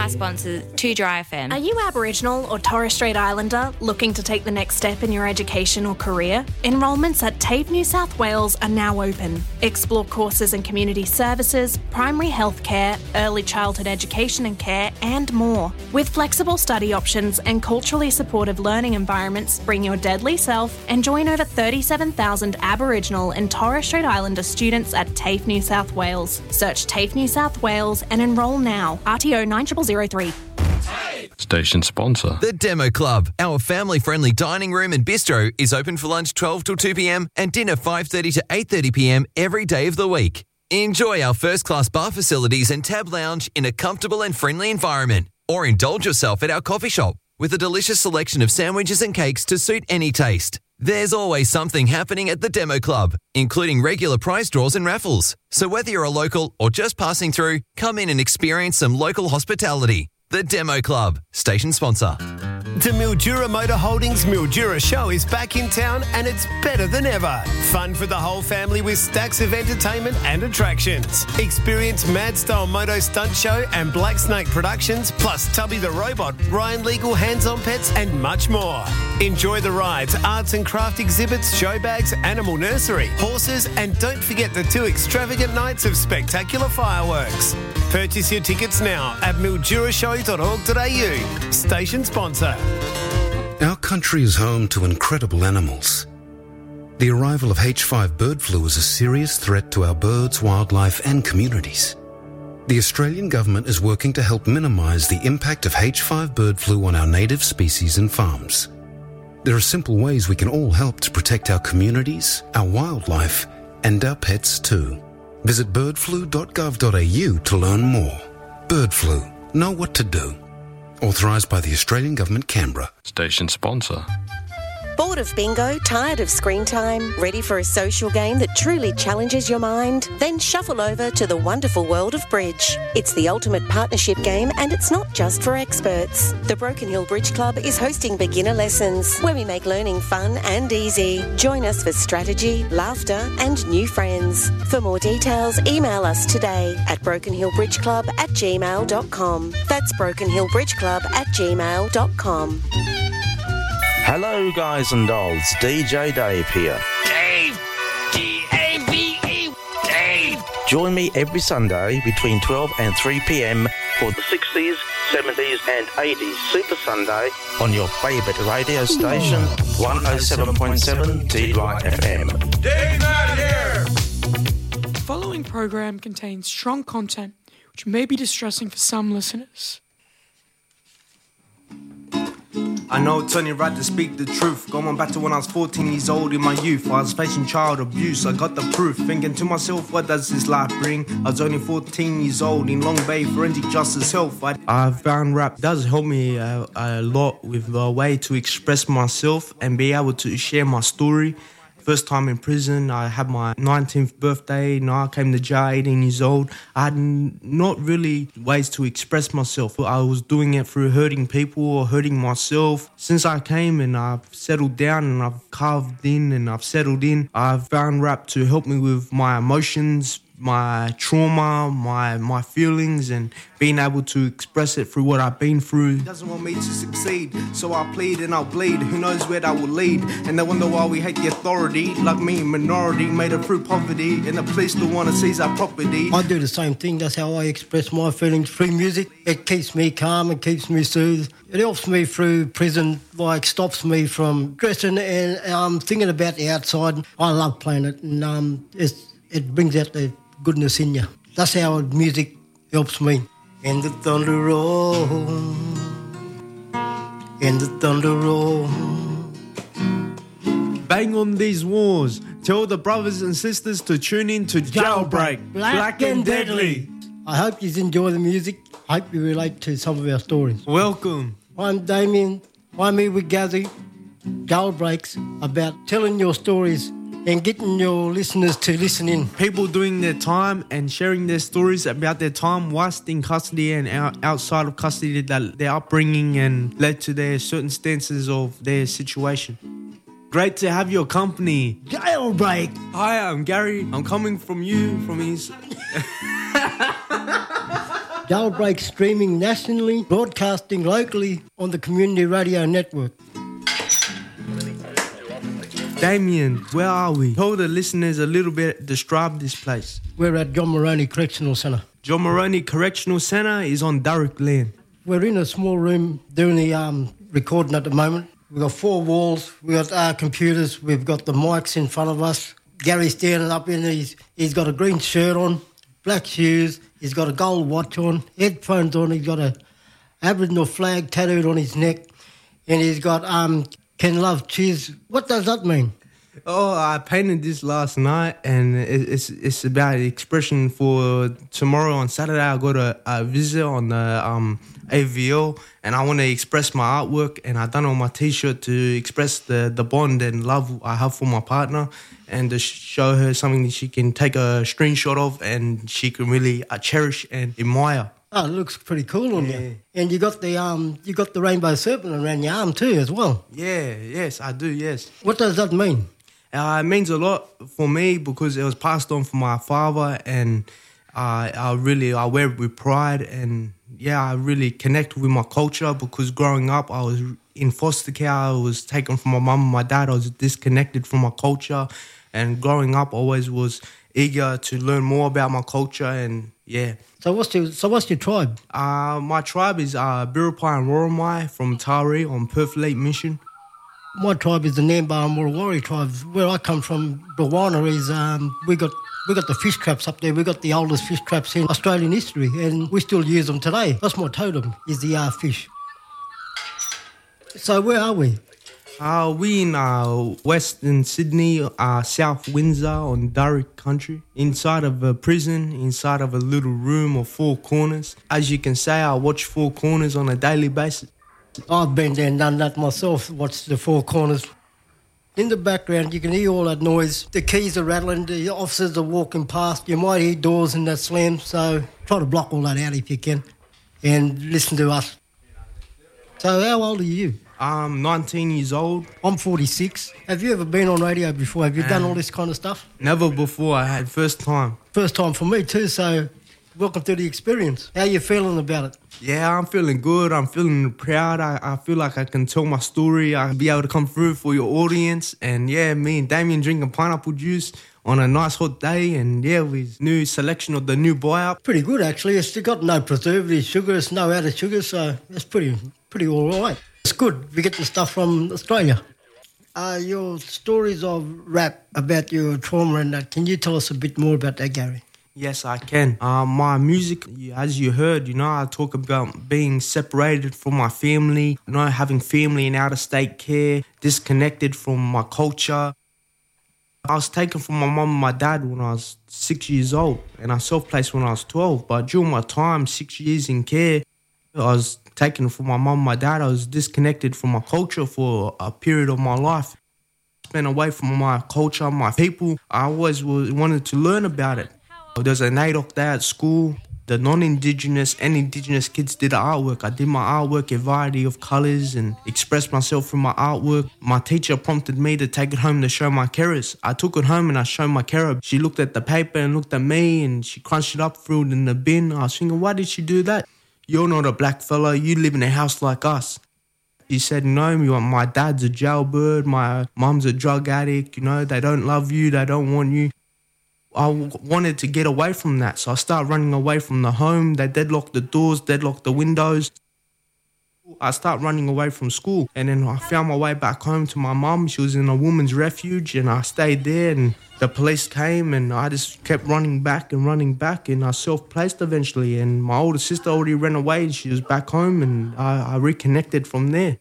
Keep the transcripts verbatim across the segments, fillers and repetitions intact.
our sponsor, two Dry F M. Are you Aboriginal or Torres Strait Islander looking to take the next step in your education or career? Enrolments at TAFE New South Wales are now open. Explore courses in community services, primary health care, early childhood education and care, and more. With flexible study options and culturally supportive learning environments, bring your deadly self and join over thirty-seven thousand Aboriginal and Torres Strait Islander students at TAFE New South Wales. Search TAFE New South Wales and enrol now. R T O nine zero zero zero three. Station sponsor. The Demo Club, our family-friendly dining room and bistro, is open for lunch twelve till two p.m. and dinner five thirty to eight thirty p.m. every day of the week. Enjoy our first-class bar facilities and tab lounge in a comfortable and friendly environment. Or indulge yourself at our coffee shop with a delicious selection of sandwiches and cakes to suit any taste. There's always something happening at the Demo Club, including regular prize draws and raffles. So whether you're a local or just passing through, come in and experience some local hospitality. The Demo Club, station sponsor. The Mildura Motor Holdings Mildura Show is back in town and it's better than ever. Fun for the whole family with stacks of entertainment and attractions. Experience Mad Style Moto Stunt Show and Black Snake Productions, plus Tubby the Robot, Ryan Legal Hands-On Pets and much more. Enjoy the rides, arts and craft exhibits, show bags, animal nursery, horses, and don't forget the two extravagant nights of spectacular fireworks. Purchase your tickets now at mildura show dot org dot a u. Station sponsor. Our country is home to incredible animals. The arrival of H five bird flu is a serious threat to our birds, wildlife and communities. The Australian government is working to help minimise the impact of H five bird flu on our native species and farms. There are simple ways we can all help to protect our communities, our wildlife and our pets too. Visit bird flu dot gov dot a u to learn more. Bird flu. Know what to do. Authorised by the Australian Government, Canberra. Station sponsor. Bored of bingo? Tired of screen time? Ready for a social game that truly challenges your mind? Then shuffle over to the wonderful world of bridge. It's the ultimate partnership game and it's not just for experts. The Broken Hill Bridge Club is hosting beginner lessons where we make learning fun and easy. Join us for strategy, laughter and new friends. For more details, email us today at broken hill bridge club at gmail dot com. That's broken hill bridge club at gmail dot com. Hello, guys and dolls. D J Dave here. Dave! D A V E! Dave! Join me every Sunday between twelve and three p.m. for the sixties, seventies and eighties Super Sunday on your favourite radio station, one oh seven point seven T Dry F M. Dave out here! The following program contains strong content which may be distressing for some listeners. I know it's only right to speak the truth. Going back to when I was fourteen years old in my youth, I was facing child abuse. I got the proof, thinking to myself, what does this life bring? I was only fourteen years old in Long Bay Forensic Justice Health. I, I found rap does help me uh, a lot with a way to express myself and be able to share my story. First time in prison, I had my nineteenth birthday. Now I came to jail, eighteen years old. I had n- not really ways to express myself. I was doing it through hurting people or hurting myself. Since I came and I've settled down and I've carved in and I've settled in, I've found rap to help me with my emotions, my trauma, my my feelings, and being able to express it through what I've been through. He doesn't want me to succeed, so I plead and I'll bleed. Who knows where that will lead? And they wonder why we hate the authority. Like me, minority, made it through poverty, and the police still want to seize our property. I do the same thing. That's how I express my feelings through music. It keeps me calm, it keeps me soothed. It helps me through prison, like stops me from stressing and um, thinking about the outside. I love playing it, and um, it's, it brings out the goodness in you. That's how music helps me. And the thunder roll, and the thunder roll. Bang on these walls. Tell the brothers and sisters to tune in to Jailbreak, Black, Black and Deadly. I hope you enjoy the music. I hope you relate to some of our stories. Welcome. I'm Damien. I'm here with Gazzy. Jailbreaks, about telling your stories and getting your listeners to listen in. People doing their time and sharing their stories about their time whilst in custody and out, outside of custody, that their upbringing and led to their circumstances of their situation. Great to have your company. Jailbreak. Hi, I'm Gary. I'm coming from you, from his... Jailbreak streaming nationally, broadcasting locally on the Community Radio Network. Damien, where are we? Tell the listeners a little bit, describe this place. We're at John Moroney Correctional Centre. John Moroney Correctional Centre is on Durrock Land. We're in a small room doing the um, recording at the moment. We've got four walls, we've got our computers, we've got the mics in front of us. Gary's standing up in, he's, he's got a green shirt on, black shoes, he's got a gold watch on, headphones on, he's got a Aboriginal flag tattooed on his neck, and he's got um, Can Love Cheers. What does that mean? Oh, I painted this last night, and it's it's about the expression for tomorrow on Saturday. I got a, a visit on the um, A V L, and I want to express my artwork, and I done it on my T-shirt to express the, the bond and love I have for my partner, and to show her something that she can take a screenshot of, and she can really uh, cherish and admire. Oh, it looks pretty cool on Yeah. you. And you got the um, you got the rainbow serpent around your arm too, as well. Yeah, yes, I do, yes. What does that mean? Uh, it means a lot for me because it was passed on from my father, and uh, I really I wear it with pride, and yeah, I really connect with my culture because growing up I was in foster care, I was taken from my mum and my dad, I was disconnected from my culture, and growing up I always was eager to learn more about my culture, and yeah. So what's your so what's your tribe? Uh, my tribe is uh, Biripi and Woromai from Taree on Perth Lake Mission. My tribe is the Nambar and Warrawari tribe. Where I come from, Bawana, is um, we got we got the fish traps up there. We got the oldest fish traps in Australian history, and we still use them today. That's my totem, is the uh, fish. So where are we? Uh, we in uh, Western Sydney, uh, South Windsor on Durrock country, inside of a prison, inside of a little room of four corners. As you can say, I watch Four Corners on a daily basis. I've been there and done that myself, watched the Four Corners. In the background, you can hear all that noise. The keys are rattling, the officers are walking past. You might hear doors and that slam, so try to block all that out if you can and listen to us. So how old are you? I'm nineteen years old. I'm forty-six. Have you ever been on radio before? Have you done all this kind of stuff? Never before. I had first time. First time for me too, so welcome to the experience. How are you feeling about it? Yeah, I'm feeling good. I'm feeling proud. I, I feel like I can tell my story. I'll be able to come through for your audience. And yeah, me and Damien drinking pineapple juice on a nice hot day. And yeah, with new selection of the new buy-up. Pretty good, actually. It's got no preservatives, sugar. It's no added sugar, so it's pretty, pretty all right. It's good. We get the stuff from Australia. Uh, your stories of rap about your trauma and that, can you tell us a bit more about that, Gary? Yes, I can. Uh, my music, as you heard, you know, I talk about being separated from my family, you know, having family in out-of-state care, disconnected from my culture. I was taken from my mum and my dad when I was six years old, and I self-placed when I was twelve. But during my time, six years in care, I was taken from my mum and my dad. I was disconnected from my culture for a period of my life. Spent away from my culture, my people. I always wanted to learn about it. There's an A D O C day at school. The non-Indigenous and Indigenous kids did artwork. I did my artwork, a variety of colours, and expressed myself through my artwork. My teacher prompted me to take it home to show my carers. I took it home and I showed my carer. She looked at the paper and looked at me, and she crunched it up, threw it in the bin. I was thinking, why did she do that? You're not a black fella. You live in a house like us. She said, no, my dad's a jailbird. My mum's a drug addict. You know, they don't love you. They don't want you. I wanted to get away from that, so I started running away from the home. They deadlocked the doors, deadlocked the windows. I started running away from school, and then I found my way back home to my mum. She was in a woman's refuge, and I stayed there, and the police came, and I just kept running back and running back, and I self-placed eventually, and my older sister already ran away, and she was back home, and I, I reconnected from there.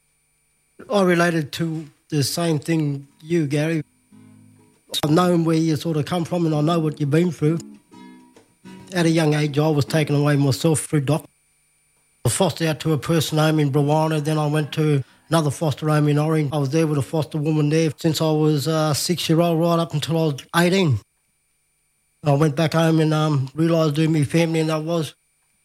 I related to the same thing you, Gary. I've known where you sort of come from, and I know what you've been through. At a young age, I was taken away myself through doc. I was fostered out to a person home in Brewarna, then I went to another foster home in Orange. I was there with a foster woman there since I was uh, six-year-old right up until I was eighteen. I went back home and um, realised who my family and that was.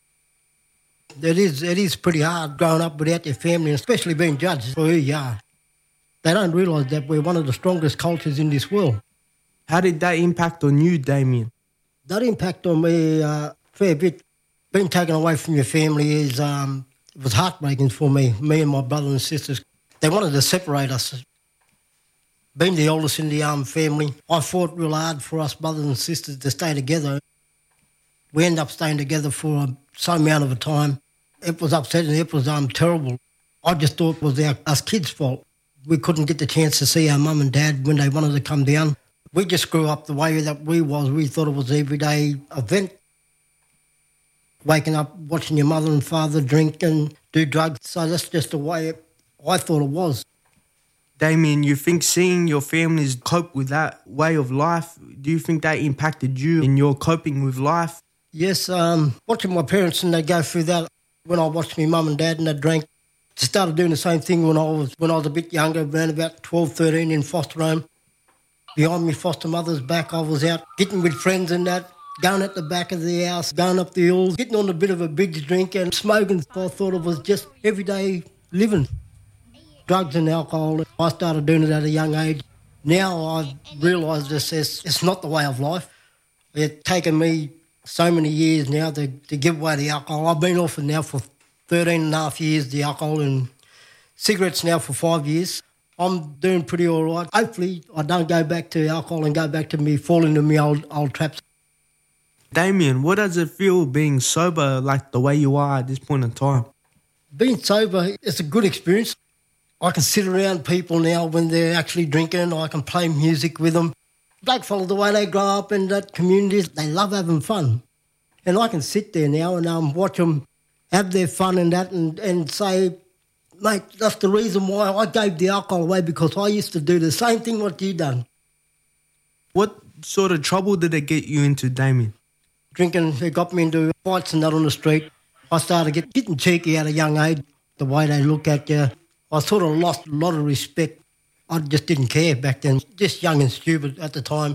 It is, it is pretty hard growing up without your family, especially being judged for who you are. They don't realise that we're one of the strongest cultures in this world. How did that impact on you, Damien? That impact on me a uh, fair bit. Being taken away from your family is um, it was heartbreaking for me, me and my brothers and sisters. They wanted to separate us. Being the oldest in the um, family, I fought real hard for us brothers and sisters to stay together. We ended up staying together for a, some amount of a time. It was upsetting, it was um, terrible. I just thought it was our, us kids' fault. We couldn't get the chance to see our mum and dad when they wanted to come down. We just grew up the way that we was. We thought it was an everyday event. Waking up, watching your mother and father drink and do drugs. So that's just the way it, I thought it was. Damien, you think seeing your families cope with that way of life, do you think that impacted you in your coping with life? Yes, um, watching my parents and they go through that. When I watched my mum and dad and they drank, I started doing the same thing when I was when I was a bit younger, around about twelve, thirteen in foster home. Behind my foster mother's back, I was out getting with friends and that, going at the back of the house, going up the hills, getting on a bit of a big drink and smoking. I thought it was just everyday living. Drugs and alcohol, I started doing it at a young age. Now I've realised this is, it's not the way of life. It's taken me so many years now to, to give away the alcohol. I've been off it now for thirteen and a half years, the alcohol, and cigarettes now for five years. I'm doing pretty all right. Hopefully I don't go back to alcohol and go back to me falling into my old, old traps. Damien, what does it feel being sober like the way you are at this point in time? Being sober, it's a good experience. I can sit around people now when they're actually drinking. I can play music with them. Blackfellas, the way they grow up in that community, they love having fun. And I can sit there now and um, watch them have their fun and that and, and say, mate, that's the reason why I gave the alcohol away, because I used to do the same thing what you done. What sort of trouble did it get you into, Damien? Drinking, it got me into fights and that on the street. I started get, getting cheeky at a young age, the way they look at you. I sort of lost a lot of respect. I just didn't care back then, just young and stupid at the time.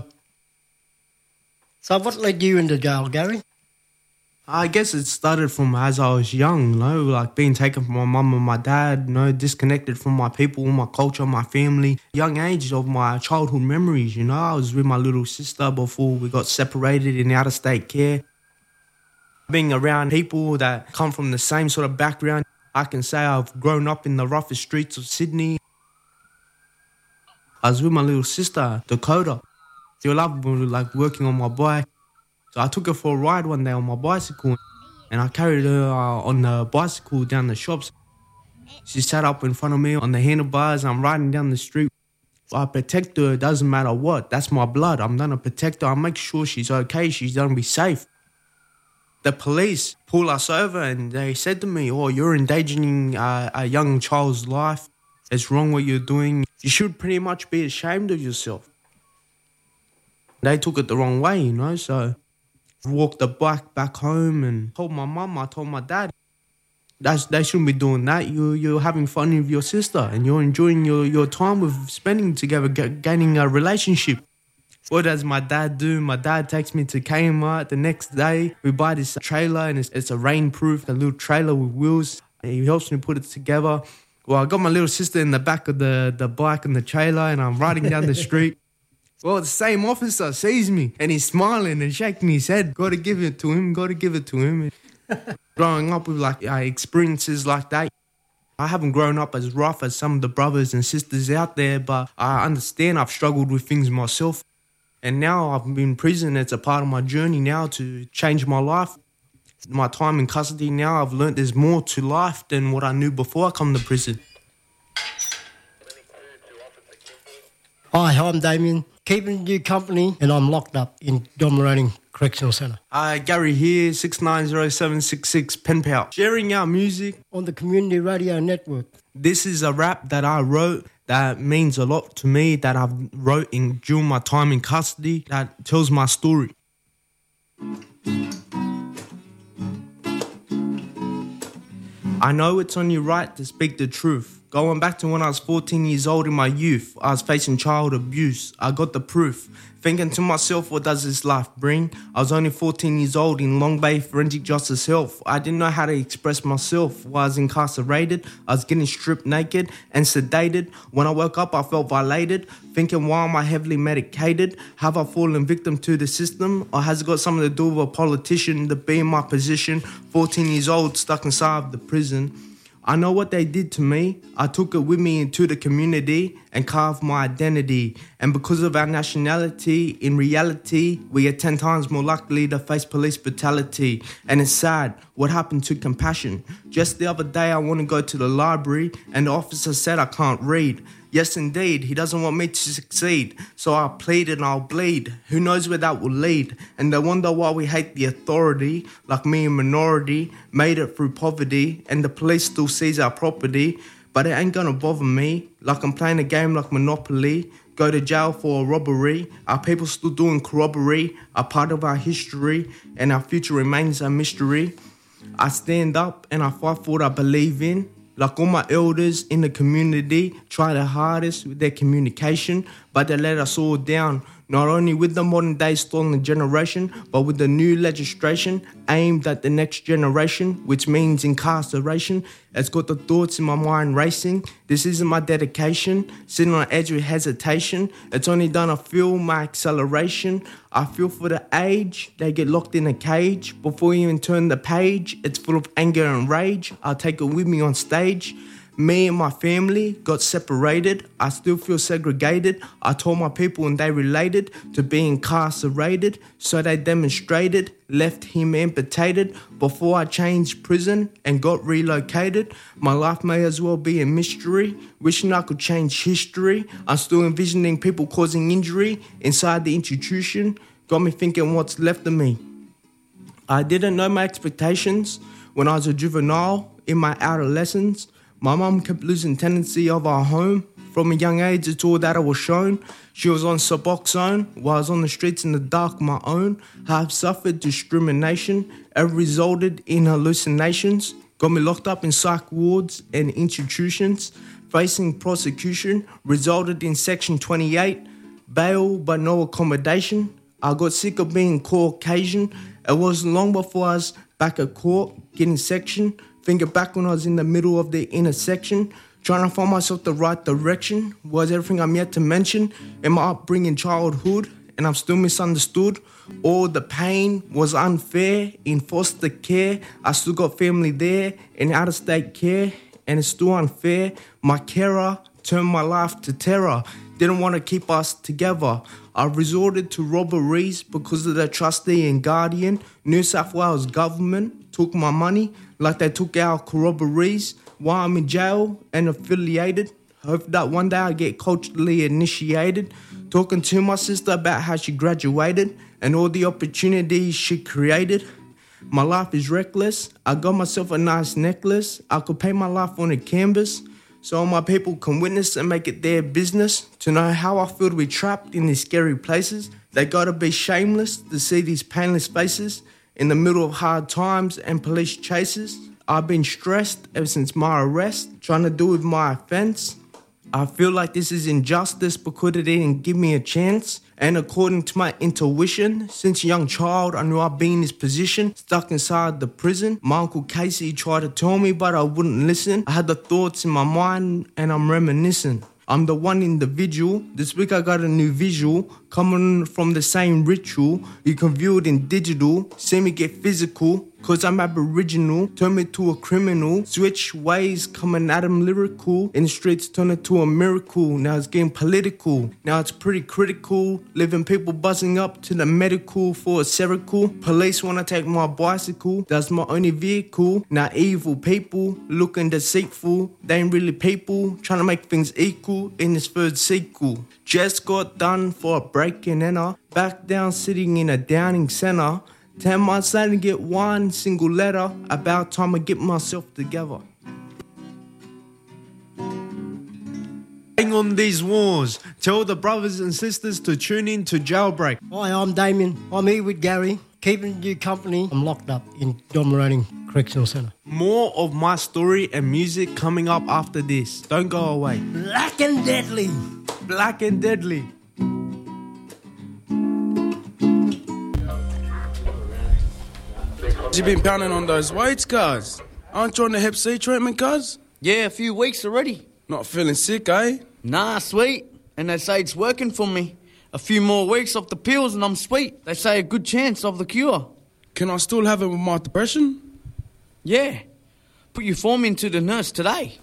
So what led you into jail, Gary? I guess it started from as I was young, you know, like being taken from my mum and my dad, you know, disconnected from my people, my culture, my family. Young age of my childhood memories, you know, I was with my little sister before we got separated in out-of-state care. Being around people that come from the same sort of background, I can say I've grown up in the roughest streets of Sydney. I was with my little sister, Dakota. She loved like working on my bike. So I took her for a ride one day on my bicycle and I carried her uh, on the bicycle down the shops. She sat up in front of me on the handlebars. I'm riding down the street. I protect her, it doesn't matter what. That's my blood. I'm going to protect her. I'll make sure she's okay. She's going to be safe. The police pulled us over and they said to me, oh, you're endangering uh, a young child's life. It's wrong what you're doing. You should pretty much be ashamed of yourself. They took it the wrong way, you know, so I walked the bike back home and told my mum, I told my dad, That's, they shouldn't be doing that. You, you're having fun with your sister and you're enjoying your, your time with spending together, g- gaining a relationship. What does my dad do? My dad takes me to Kmart the next day. We buy this trailer and it's, it's a rainproof, a little trailer with wheels. He helps me put it together. Well, I got my little sister in the back of the, the bike and the trailer and I'm riding down the street. Well, the same officer sees me and he's smiling and shaking his head. Got to give it to him, got to give it to him. Growing up with like uh, experiences like that, I haven't grown up as rough as some of the brothers and sisters out there, but I understand I've struggled with things myself. And now I've been in prison. It's a part of my journey now to change my life. My time in custody now, I've learnt there's more to life than what I knew before I come to prison. Hi, I'm Damien, keeping you company, and I'm locked up in John Moroney Correctional Centre. Uh, Gary here, six nine zero seven six six, Pen Pal. Sharing our music on the Community Radio Network. This is a rap that I wrote that means a lot to me, that I've wrote in during my time in custody, that tells my story. I know it's only right to speak the truth. Going back to when I was fourteen years old in my youth, I was facing child abuse. I got the proof. Thinking to myself, what does this life bring? I was only fourteen years old in Long Bay Forensic Justice Health. I didn't know how to express myself. While I was incarcerated, I was getting stripped naked and sedated. When I woke up, I felt violated. Thinking, why am I heavily medicated? Have I fallen victim to the system? Or has it got something to do with a politician to be in my position? fourteen years old, stuck inside of the prison. I know what they did to me. I took it with me into the community and carved my identity. And because of our nationality, in reality, we are ten times more likely to face police brutality. And it's sad what happened to compassion. Just the other day, I want to go to the library and the officer said I can't read. Yes, indeed, he doesn't want me to succeed. So I plead and I'll bleed. Who knows where that will lead? And they wonder why we hate the authority, like me, a minority, made it through poverty, and the police still seize our property. But it ain't gonna bother me, like I'm playing a game like Monopoly. Go to jail for a robbery. Our people still doing corroboree, are part of our history, and our future remains a mystery. I stand up and I fight for what I believe in. Like all my elders in the community, try their hardest with their communication, but they let us all down. Not only with the modern day stolen generation, but with the new legislation aimed at the next generation, which means incarceration. It's got the thoughts in my mind racing. This isn't my dedication, sitting on edge with hesitation. It's only done to feel my acceleration. I feel for the age, they get locked in a cage. Before you even turn the page, it's full of anger and rage. I'll take it with me on stage. Me and my family got separated. I still feel segregated. I told my people and they related to being incarcerated. So they demonstrated, left him amputated. Before I changed prison and got relocated, my life may as well be a mystery. Wishing I could change history. I'm still envisioning people causing injury inside the institution. Got me thinking what's left of me. I didn't know my expectations when I was a juvenile in my adolescence. My mum kept losing tenancy of our home. From a young age, it's all that I was shown. She was on Suboxone, while I was on the streets in the dark my own. I have suffered discrimination. It resulted in hallucinations. Got me locked up in psych wards and institutions. Facing prosecution, resulted in Section twenty-eight. Bail but no accommodation. I got sick of being Caucasian. It wasn't long before I was back at court, getting sectioned. Thinking back when I was in the middle of the intersection, trying to find myself the right direction, was everything I'm yet to mention in my upbringing childhood, and I'm still misunderstood. All the pain was unfair in foster care. I still got family there in out-of-state care, and it's still unfair. My carer turned my life to terror. Didn't want to keep us together. I resorted to robberies because of the trustee and guardian. New South Wales government took my money like they took our corroborees. While I'm in jail and affiliated, hope that one day I get culturally initiated. Talking to my sister about how she graduated and all the opportunities she created. My life is reckless. I got myself a nice necklace. I could paint my life on a canvas so all my people can witness and make it their business to know how I feel to be trapped in these scary places. They gotta be shameless to see these painless faces in the middle of hard times and police chases. I've been stressed ever since my arrest, trying to do with my offence. I feel like this is injustice because it didn't give me a chance. And according to my intuition, since a young child, I knew I'd be in this position, stuck inside the prison. My Uncle Casey tried to tell me, but I wouldn't listen. I had the thoughts in my mind and I'm reminiscing. I'm the one individual. This week I got a new visual coming from the same ritual. You can view it in digital, see me get physical, cause I'm aboriginal, turn me to a criminal, switch ways, coming at him lyrical, in the streets turn it to a miracle, now it's getting political, now it's pretty critical, leaving people buzzing up to the medical for a cerebral, police wanna take my bicycle, that's my only vehicle, now evil people, looking deceitful, they ain't really people, trying to make things equal in this third sequel, just got done for a break and enter, back down sitting in a Downing Centre, Ten months later, get one single letter. About time I get myself together. Hang on these wars. Tell the brothers and sisters to tune in to Jailbreak. Hi, I'm Damien. I'm here with Gary. keeping you company. I'm locked up in John Moroney Correctional Centre. More of my story and music coming up after this. Don't go away. Black and Deadly. Black and Deadly. You been pounding on those weights, cuz? Aren't you on the Hep C treatment, cuz? Yeah, a few weeks already. Not feeling sick, eh? Nah, sweet. And they say it's working for me. A few more weeks off the pills and I'm sweet. They say a good chance of the cure. Can I still have it with my depression? Yeah. Put your form into the nurse today.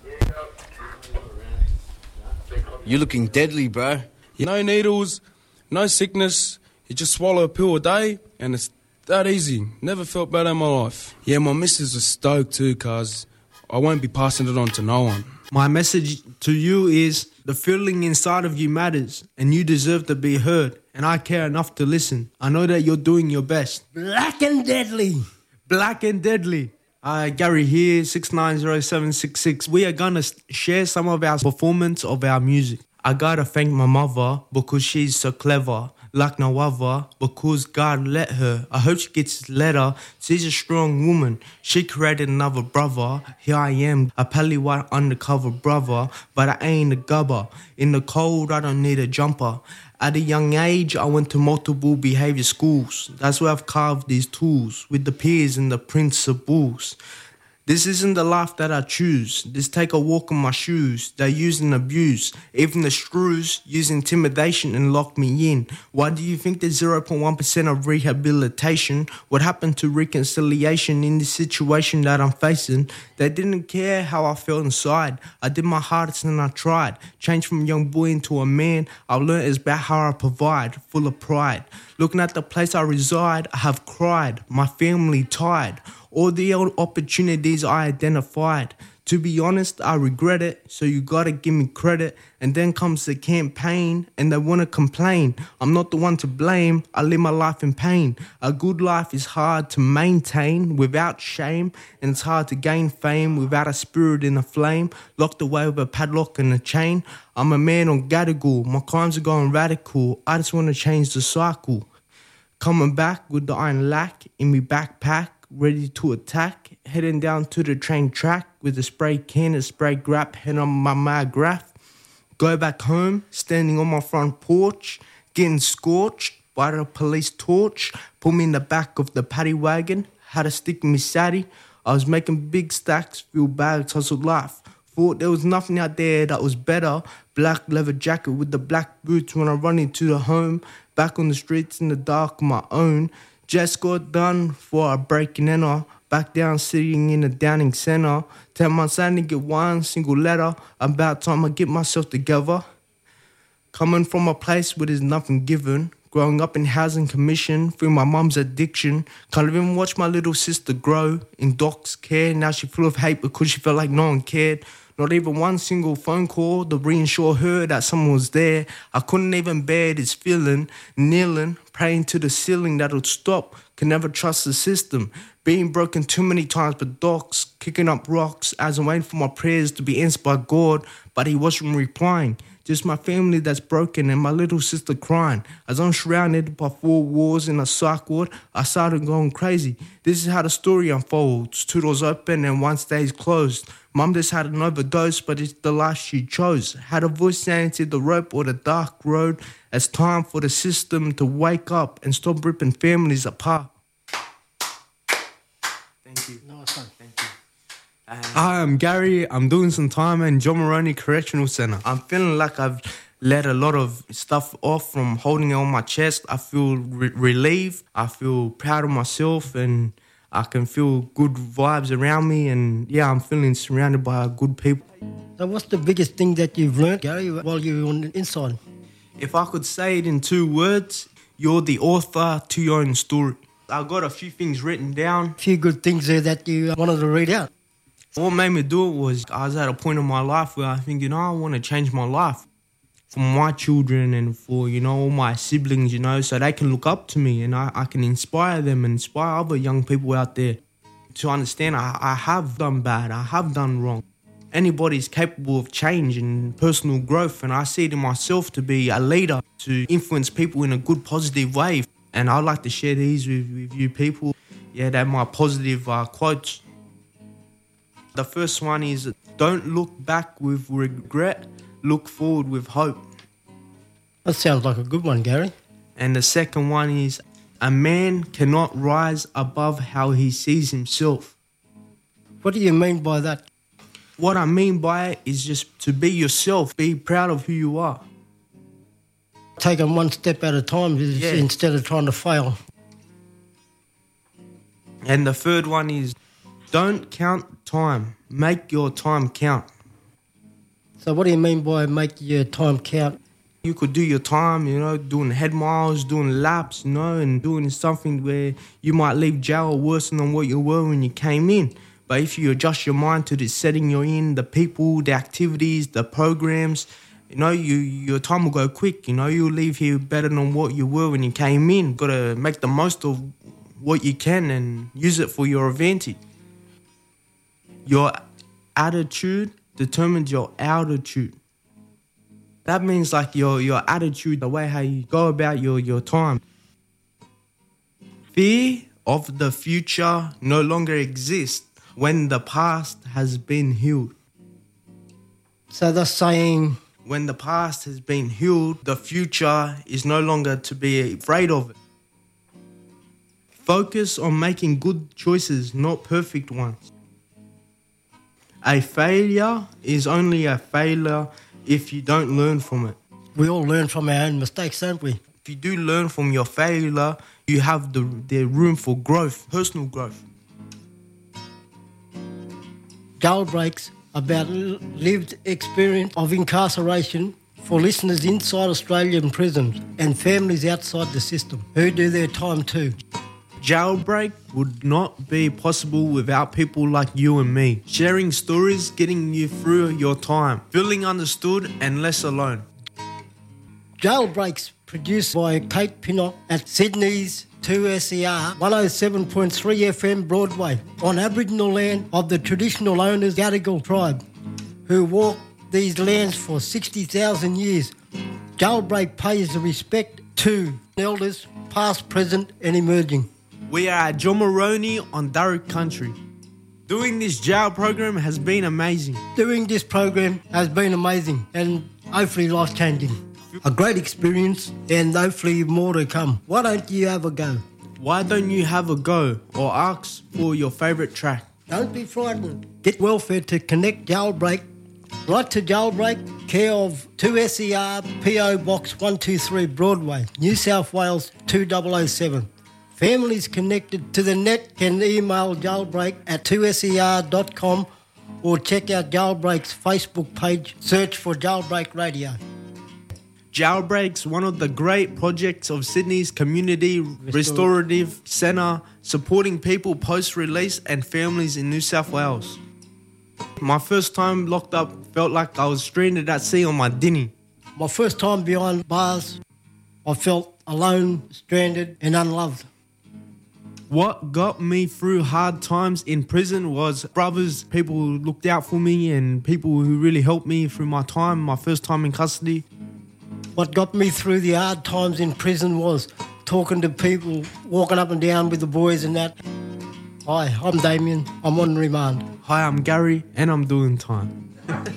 You're looking deadly, bro. No needles, no sickness. You just swallow a pill a day and it's that easy. Never felt better in my life. Yeah, my missus is stoked too, cuz I won't be passing it on to no one. My message to you is the feeling inside of you matters and you deserve to be heard, and I care enough to listen. I know that you're doing your best. Black and Deadly. Black and Deadly. Uh, Gary here, six nine zero seven six six. We are going to share some of our performance of our music. I got to thank my mother because she's so clever. Like no other, because God let her. I hope she gets this letter. She's a strong woman. She created another brother. Here I am, a pally white undercover brother, but I ain't a gubber. In the cold, I don't need a jumper. At a young age, I went to multiple behaviour schools. That's where I've carved these tools with the peers and the principles. This isn't the life that I choose. This take a walk in my shoes. They use and abuse. Even the screws use intimidation and lock me in. Why do you think there's zero point one percent of rehabilitation? What happened to reconciliation in this situation that I'm facing? They didn't care how I felt inside. I did my hardest and I tried. Changed from a young boy into a man. I learned it's about how I provide, full of pride. Looking at the place I reside, I have cried. My family tired. All the old opportunities I identified. To be honest, I regret it, so you gotta give me credit. And then comes the campaign, and they wanna complain. I'm not the one to blame, I live my life in pain. A good life is hard to maintain without shame, and it's hard to gain fame without a spirit in a flame. Locked away with a padlock and a chain. I'm a man on Gadigal, my crimes are going radical. I just wanna change the cycle. Coming back with the iron lack in me backpack. Ready to attack, heading down to the train track with a spray can and spray grap, head on my MyGraph. Go back home, standing on my front porch, getting scorched by the police torch. Put me in the back of the paddy wagon, had a stick in me saddy. I was making big stacks, full bags, hustled life. Thought there was nothing out there that was better. Black leather jacket with the black boots when I run into the home. Back on the streets in the dark on my own. Just got done for a break and enter. Back down sitting in the Downing Centre. Tell my son to get one single letter. About time I get myself together. Coming from a place where there's nothing given. Growing up in housing commission through my mum's addiction. Can't even watch my little sister grow in doc's care. Now she full of hate because she felt like no one cared. Not even one single phone call to reassure her that someone was there. I couldn't even bear this feeling. Kneeling, praying to the ceiling that would stop. Can never trust the system. Being broken too many times by dogs. Kicking up rocks as I'm waiting for my prayers to be answered by God. But he wasn't replying. Just my family that's broken and my little sister crying. As I'm surrounded by four walls in a psych ward, I started going crazy. This is how the story unfolds. Two doors open and one stays closed. Mum just had an overdose, but it's the life she chose. Had a voice saying to the rope or the dark road. It's time for the system to wake up and stop ripping families apart. Thank you. Nice one. Thank you. Hi, I'm Gary. I'm doing some time in John Moroney Correctional Centre. I'm feeling like I've let a lot of stuff off from holding it on my chest. I feel re- relieved. I feel proud of myself and I can feel good vibes around me. And yeah, I'm feeling surrounded by good people. So what's the biggest thing that you've learned, Gary, while you were on the inside? If I could say it in two words, you're the author to your own story. I got a few things written down. A few good things there that you wanted to read out. What made me do it was I was at a point in my life where I think, you know, I want to change my life for my children and for, you know, all my siblings, you know, so they can look up to me and I, I can inspire them and inspire other young people out there to understand I, I have done bad, I have done wrong. Anybody's capable of change and personal growth, and I see it in myself to be a leader, to influence people in a good, positive way. And I'd like to share these with, with you people. Yeah, they're my positive uh, quotes. The first one is, don't look back with regret, look forward with hope. That sounds like a good one, Gary. And the second one is, a man cannot rise above how he sees himself. What do you mean by that? What I mean by it is just to be yourself, be proud of who you are. Taking one step at a time Yeah. instead of trying to fail. And the third one is, don't count time, make your time count. So what do you mean by make your time count? You could do your time, you know, doing head miles, doing laps, you know, and doing something where you might leave jail worse than what you were when you came in. But if you adjust your mind to the setting you're in, the people, the activities, the programs, you know, you your time will go quick. You know, you'll leave here better than what you were when you came in. Got to make the most of what you can and use it for your advantage. Your attitude determines your altitude. That means like your, your attitude, the way how you go about your, your time. Fear of the future no longer exists when the past has been healed. So that's saying... When the past has been healed, the future is no longer to be afraid of it. Focus on making good choices, not perfect ones. A failure is only a failure if you don't learn from it. We all learn from our own mistakes, don't we? If you do learn from your failure, you have the, the room for growth, personal growth. Jailbreaks about lived experience of incarceration for listeners inside Australian prisons and families outside the system who do their time too. Jailbreak would not be possible without people like you and me, sharing stories, getting you through your time, feeling understood and less alone. Jailbreaks produced by Kate Pinnock at Sydney's two S E R one oh seven point three F M Broadway on Aboriginal land of the traditional owners Gadigal tribe who walked these lands for sixty thousand years. Jailbreak pays the respect to elders past, present and emerging. We are at Jomoroni on Darug country. Doing this jail program has been amazing. Doing this program has been amazing and hopefully life-changing. A great experience and hopefully more to come. Why don't you have a go? Why don't you have a go or ask for your favourite track? Don't be frightened. Get welfare to connect Jailbreak. Write to Jailbreak, care of two S E R, P O Box one two three Broadway, New South Wales two thousand seven. Families connected to the net can email Jailbreak at two S E R dot com or check out Jailbreak's Facebook page. Search for Jailbreak Radio. Jailbreak's one of the great projects of Sydney's Community Restorative Centre, supporting people post-release and families in New South Wales. My first time locked up felt like I was stranded at sea on my dinghy. My first time behind bars, I felt alone, stranded and unloved. What got me through hard times in prison was brothers, people who looked out for me and people who really helped me through my time, my first time in custody. What got me through the hard times in prison was talking to people, walking up and down with the boys and that. Hi, I'm Damien, I'm on remand. Hi, I'm Gary and I'm doing time.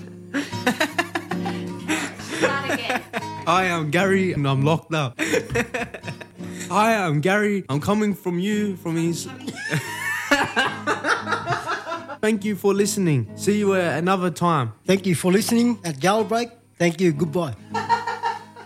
Hi, I'm Gary and I'm locked up. Hi, I'm Gary. I'm coming from you, from his... Thank you for listening. See you at another time. Thank you for listening at Jailbreak. Thank you. Goodbye.